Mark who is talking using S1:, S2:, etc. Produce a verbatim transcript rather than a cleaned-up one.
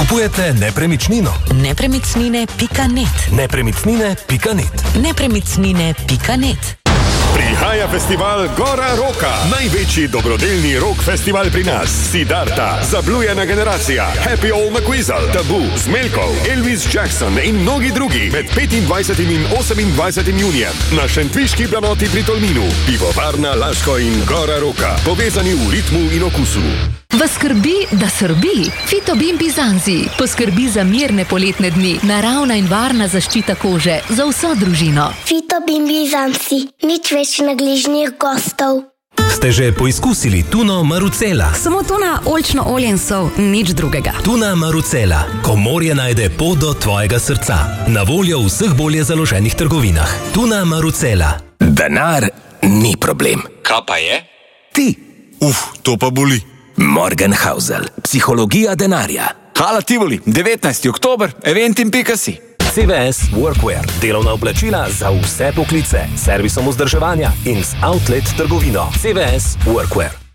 S1: Kupujete nepremičnino?
S2: Nepremičnine pika net.
S1: Nepremičnine pika net.
S2: Nepremičnine pika net.
S3: Prihaja festival Gora Roka, največji dobrodelni rock festival pri nas. Siddharta, Zablujena generacija, Happy Old McWeasel, Tabu, Smelkov, Elvis Jackson in mnogi drugi med petindvajsetim in osemindvajsetim junijem na Šentviški planoti pri Tolminu. Pivovarna Laško in Gora Roka, povezani v ritmu in okusu.
S4: Vas skrbi, da srbi? Fitobin Bizanci poskrbi za mirne poletne dni, naravna in varna zaščita kože za vso družino.
S5: Fitobin Bizanci, nič več nagližnih gostov.
S1: Ste že poizkusili tuno Marucela?
S6: Samo tuna, oljčno olje in sol, nič drugega.
S1: Tuna Marucela, ko morje najde pot do tvojega srca. Na voljo v vseh bolje založenih trgovinah. Tuna Marucela.
S7: Denar ni problem.
S8: Kaj pa je?
S7: Ti.
S8: Uf, to pa boli.
S7: Morgan Housel, psihologija denarja.
S8: Hala Tivoli, devetnajsti oktober, eventim pika si.
S1: C V S Workwear, delovna oblačila za vse poklice, servisom vzdrževanja in z outlet trgovino. C V S Workwear.